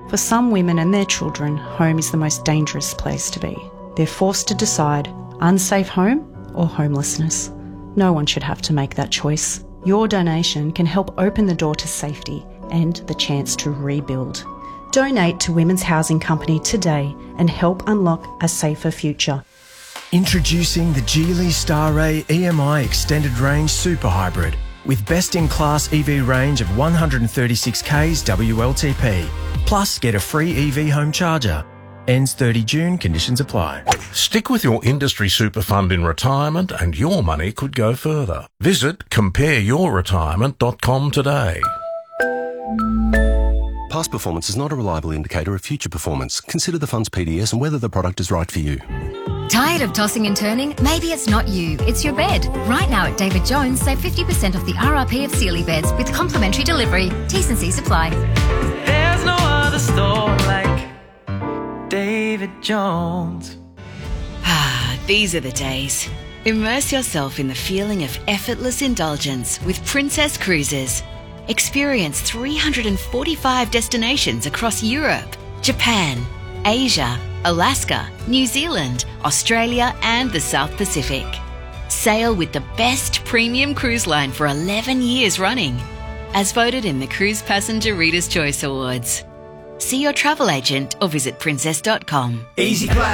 For some women and their children, home is the most dangerous place to be. They're forced to decide unsafe home or homelessness. No one should have to make that choice. Your donation can help open the door to safety and the chance to rebuild. Donate to Women's Housing Company today and help unlock a safer future. Introducing the Geely Starray EMI Extended Range Super Hybrid with best-in-class EV range of 136 k's WLTP. Plus, get a free EV home charger. Ends 30 June, conditions apply. Stick with your industry super fund in retirement and your money could go further. Visit compareyourretirement.com today. Past performance is not a reliable indicator of future performance. Consider the fund's PDS and whether the product is right for you. Tired of tossing and turning? Maybe it's not you, it's your bed. Right now at David Jones, save 50% off the RRP of Sealy beds with complimentary delivery. T's and C's apply. There's no other store like David Jones. These are the days. Immerse yourself in the feeling of effortless indulgence with Princess Cruises. Experience 345 destinations across Europe, Japan, Asia, Alaska, New Zealand, Australia and the South Pacific. Sail with the best premium cruise line for 11 years running, as voted in the Cruise Passenger Reader's Choice Awards. See your travel agent or visit princess.com. Easy